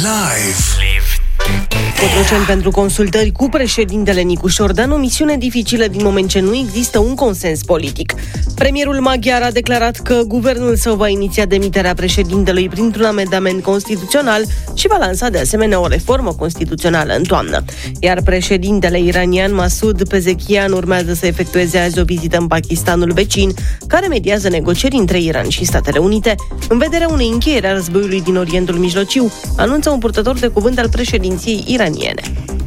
Live. Cotroceni pentru consultări cu președintele Nicu Șordan, o misiune dificilă din moment ce nu există un consens politic. Premierul maghiar a declarat că guvernul său va iniția demiterea președintelui printr-un amendament constituțional și va lansa de asemenea o reformă constituțională în toamnă. Iar președintele iranian Masoud Pezeshkian urmează să efectueze azi o vizită în Pakistanul vecin, care mediază negocieri între Iran și Statele Unite în vederea unei încheieri a războiului din Orientul Mijlociu, anunță un purtător de cuvânt al președinției iraniene.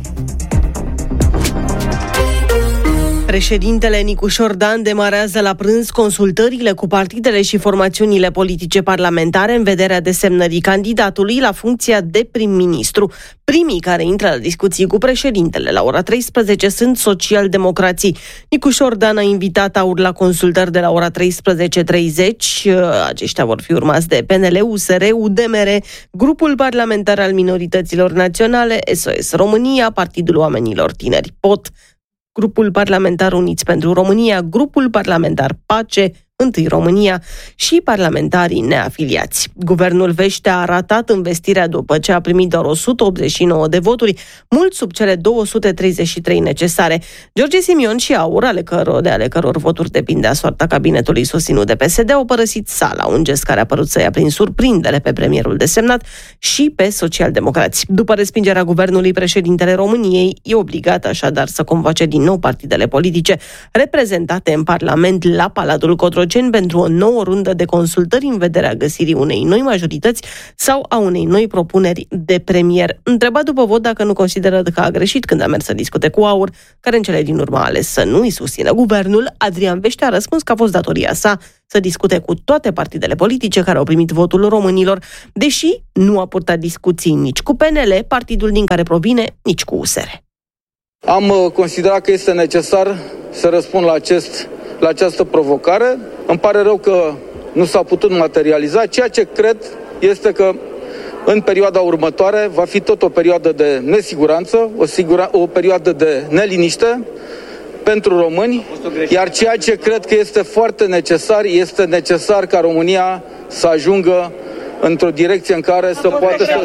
Președintele Nicu Șordan demarează la prânz consultările cu partidele și formațiunile politice parlamentare în vederea desemnării candidatului la funcția de prim-ministru. Primii care intră la discuții cu președintele la ora 13 sunt socialdemocrații. Nicu Șordan a invitat AUR la consultări de la ora 13:30. Aceștia vor fi urmați de PNL, USR, UDMR, Grupul Parlamentar al Minorităților Naționale, SOS România, Partidul Oamenilor Tineri, POT, Grupul Parlamentar Uniți pentru România, Grupul Parlamentar Pace, Întâi România și parlamentarii neafiliați. Guvernul Vește a ratat învestirea după ce a primit doar 189 de voturi, mult sub cele 233 necesare. George Simion și AUR, ale căror voturi depinde soarta cabinetului susținut de PSD, au părăsit sala, un gest care a părut să ia prin surprindere pe premierul desemnat și pe socialdemocrați. După respingerea guvernului, președintele României e obligat așadar să convoace din nou partidele politice reprezentate în Parlament la Palatul Cotroceni pentru o nouă rundă de consultări în vederea găsirii unei noi majorități sau a unei noi propuneri de premier. Întrebat după vot dacă nu consideră că a greșit când a mers să discute cu AUR, care în cele din urmă a ales să nu îi susțină guvernul, Adrian Vește a răspuns că a fost datoria sa să discute cu toate partidele politice care au primit votul românilor, deși nu a purtat discuții nici cu PNL, partidul din care provine, nici cu USR. Am considerat că este necesar să răspund la această provocare. Îmi pare rău că nu s-a putut materializa. Ceea ce cred este că în perioada următoare va fi tot o perioadă de nesiguranță, o perioadă de neliniște pentru români, iar ceea ce cred că este foarte necesar, este necesar ca România să ajungă într-o direcție în care să poată să...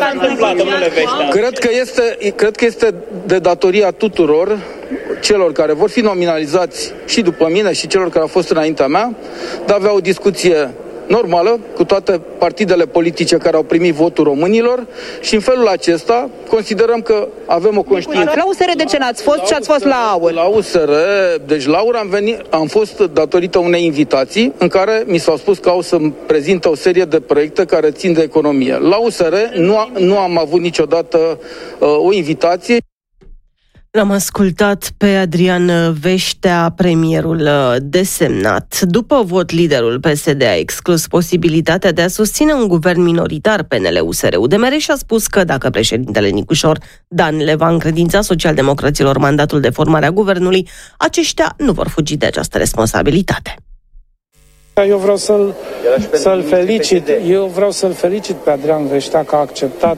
Cred că este de datoria tuturor celor care vor fi nominalizați și după mine și celor care au fost înaintea mea, de a avea o discuție normală cu toate partidele politice care au primit votul românilor și în felul acesta considerăm că avem o conștiință. La USR de ce n-ați fost și ați fost la AUR? La USR, deci la AUR am fost datorită unei invitații în care mi s-au spus că au să-mi prezintă o serie de proiecte care țin de economie. La USR nu am avut niciodată o invitație. L-am ascultat pe Adrian Veștea, premierul desemnat. După vot, liderul PSD a exclus posibilitatea de a susține un guvern minoritar PNL-USR-UDMR și a spus că dacă președintele Nicu Șordan le va încredința socialdemocraților mandatul de formare a guvernului, aceștia nu vor fugi de această responsabilitate. Eu vreau să-l felicit pe Adrian Veștea că a acceptat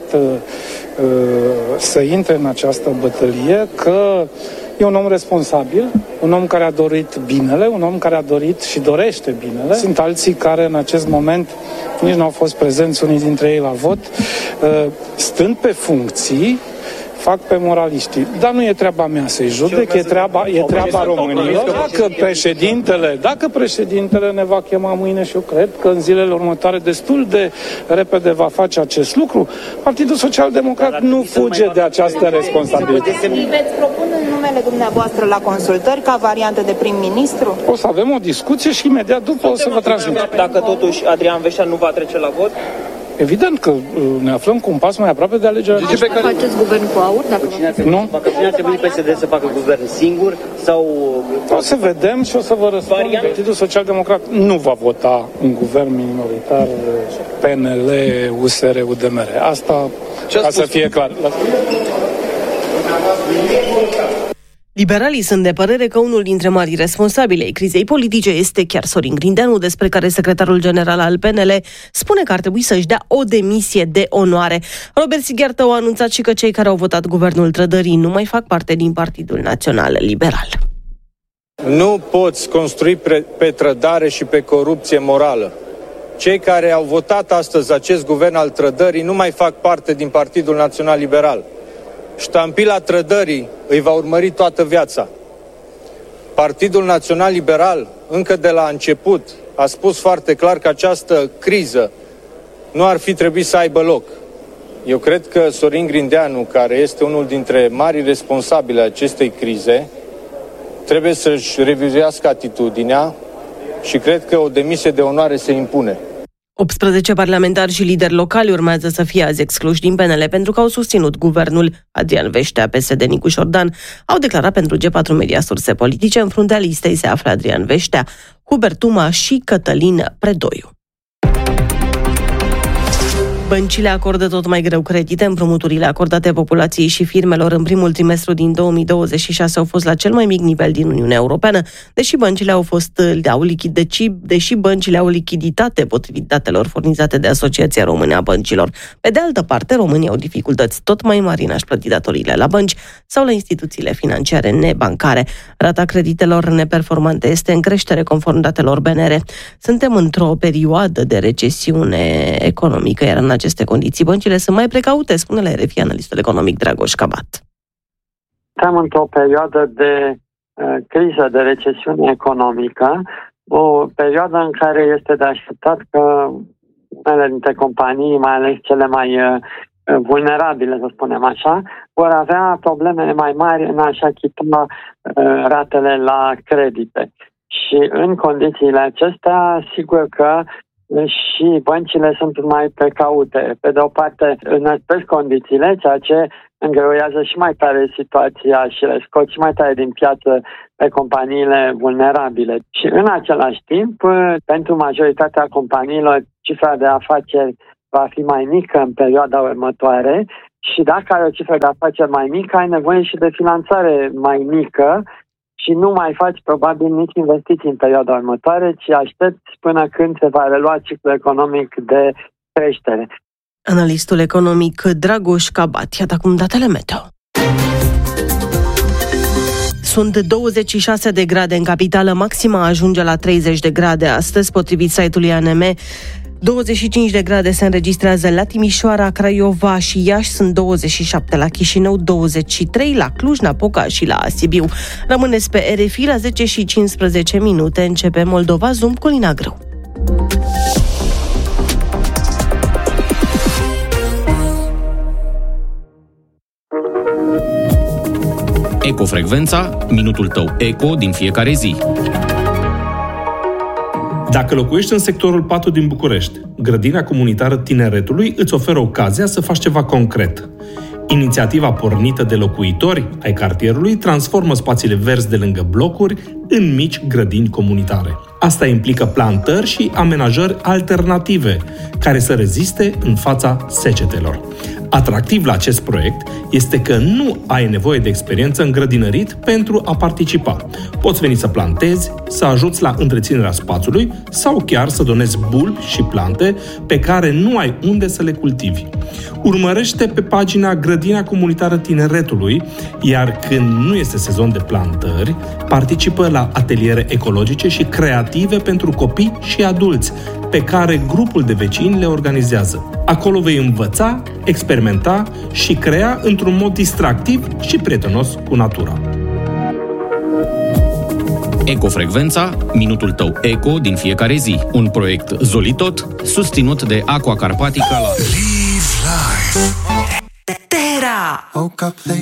să intre în această bătălie, că e un om responsabil, un om care a dorit binele, un om care a dorit și dorește binele. Sunt alții care în acest moment nici nu au fost prezenți, unii dintre ei la vot, stând pe funcții, fac pe moraliștii. Dar nu e treaba mea să-i judec, e treaba românilor. Dacă președintele ne va chema mâine, și eu cred că în zilele următoare destul de repede va face acest lucru, Partidul Social-Democrat nu fuge de această responsabilitate. Veți propune în numele dumneavoastră la consultări ca variantă de prim-ministru? O să avem o discuție și imediat după o să vă transmit. Dacă totuși Adrian Veștea nu va trece la vot? Evident că ne aflăm cu un pas mai aproape de alegerea. Faceți guvern cu AUR? Nu? Dacă cine ar trebui PSD să facă guvern singur sau... O să vedem și o să vă răspund. Partidul Social-Democrat nu va vota un guvern minoritar PNL, USR, UDMR. Asta ca să fie clar. Liberalii sunt de părere că unul dintre marii responsabili ai crizei politice este chiar Sorin Grindeanu, despre care secretarul general al PNL spune că ar trebui să-și dea o demisie de onoare. Robert Sigheartă a anunțat și că cei care au votat guvernul trădării nu mai fac parte din Partidul Național Liberal. Nu poți construi pe trădare și pe corupție morală. Cei care au votat astăzi acest guvern al trădării nu mai fac parte din Partidul Național Liberal. Ștampila trădării îi va urmări toată viața. Partidul Național Liberal, încă de la început, a spus foarte clar că această criză nu ar fi trebuit să aibă loc. Eu cred că Sorin Grindeanu, care este unul dintre marii responsabili acestei crize, trebuie să-și revizuiască atitudinea și cred că o demisie de onoare se impune. 18 parlamentari și lideri locali urmează să fie azi excluși din PNL pentru că au susținut guvernul. Adrian Veștea, PSD, Nicu Șordan au declarat pentru G4 Media surse politice. În fruntea listei se află Adrian Veștea, Hubert Tuma și Cătălin Predoiu. Băncile acordă tot mai greu credite. Împrumuturile acordate populației și firmelor în primul trimestru din 2026 au fost la cel mai mic nivel din Uniunea Europeană, deși băncile au lichiditate potrivit datelor furnizate de Asociația Română a Băncilor. Pe de altă parte, românii au dificultăți tot mai mari în a-și plăti datoriile la bănci sau la instituțiile financiare nebancare. Rata creditelor neperformante este în creștere conform datelor BNR. Suntem într-o perioadă de recesiune economică, iar în aceste condiții băncile sunt mai precaute, spune la RFI analistul economic Dragoș Cabat. Suntem într-o perioadă de criză, de recesiune economică, o perioadă în care este de așteptat că unele dintre companii, mai ales cele mai vulnerabile, să spunem așa, vor avea probleme mai mari în a-și achita ratele la credite. Și în condițiile acestea, sigur că și băncile sunt mai precaute. Pe de o parte, înăspresc condițiile, ceea ce îngreuiază și mai tare situația și le scot și mai tare din piață pe companiile vulnerabile. Și în același timp, pentru majoritatea companiilor, cifra de afaceri va fi mai mică în perioada următoare și dacă ai o cifră de afaceri mai mică, ai nevoie și de finanțare mai mică și nu mai faci probabil nici investiții în perioada următoare, ci aștepți până când se va relua ciclul economic de creștere. Analistul economic Dragoș Cabat. Iată acum datele meteo. Sunt 26 de grade în capitală, maxima ajunge la 30 de grade astăzi, potrivit site-ului ANM. 25 de grade se înregistrează la Timișoara, Craiova și Iași, sunt 27 la Chișinău, 23 la Cluj-Napoca și la Sibiu. Rămâneți pe RFI, la 10 și 15 minute începe Moldova Zoom cu Lina Grâu. Ecofrecvența, minutul tău eco din fiecare zi. Dacă locuiești în sectorul 4 din București, Grădina Comunitară Tineretului îți oferă ocazia să faci ceva concret. Inițiativa pornită de locuitori ai cartierului transformă spațiile verzi de lângă blocuri în mici grădini comunitare. Asta implică plantări și amenajări alternative, care să reziste în fața secetelor. Atractiv la acest proiect este că nu ai nevoie de experiență în grădinărit pentru a participa. Poți veni să plantezi, să ajuți la întreținerea spațiului sau chiar să donezi bulbi și plante pe care nu ai unde să le cultivi. Urmărește pe pagina Grădina Comunitară Tineretului, iar când nu este sezon de plantări, participă la ateliere ecologice și creative pentru copii și adulți, pe care grupul de vecini le organizează. Acolo vei învăța, experimenta și crea într-un mod distractiv și prietenos cu natura. Ecofrecvența, minutul tău eco din fiecare zi. Un proiect Zolitot, susținut de Aqua Carpatica la...